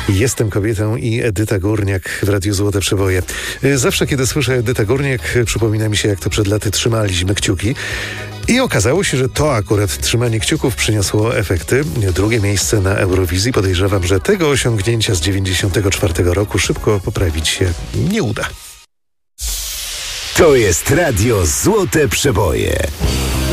Jestem kobietą i Edyta Górniak w Radiu Złote Przeboje. Zawsze, kiedy słyszę Edytę Górniak, przypomina mi się, jak to przed laty trzymaliśmy kciuki. I okazało się, że to akurat trzymanie kciuków przyniosło efekty. Drugie miejsce na Eurowizji. Podejrzewam, że tego osiągnięcia z 94 roku szybko poprawić się nie uda. To jest Radio Złote Przeboje.